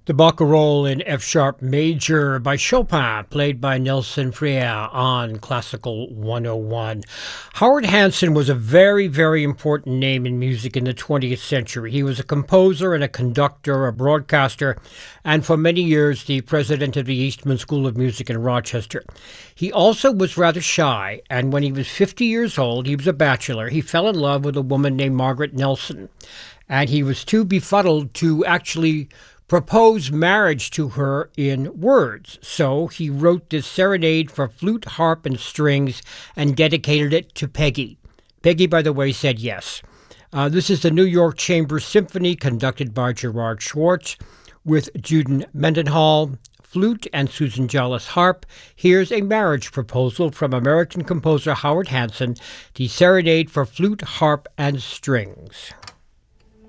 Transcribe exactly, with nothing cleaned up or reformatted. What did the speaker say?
The Barcarolle in F sharp major by Chopin, played by Nelson Freire on Classical one oh one. Howard Hanson was a very, very important name in music in the twentieth century. He was a composer and a conductor, a broadcaster, and for many years the president of the Eastman School of Music in Rochester. He also was rather shy, and when he was fifty years old, he was a bachelor. He fell in love with a woman named Margaret Nelson, and he was too befuddled to actually propose marriage to her in words. So he wrote this serenade for flute, harp, and strings and dedicated it to Peggy. Peggy, by the way, said yes. Uh, this is the New York Chamber Symphony conducted by Gerard Schwartz with Juden Mendenhall, flute, and Susan Jolles harp. Here's a marriage proposal from American composer Howard Hanson, the serenade for flute, harp, and strings.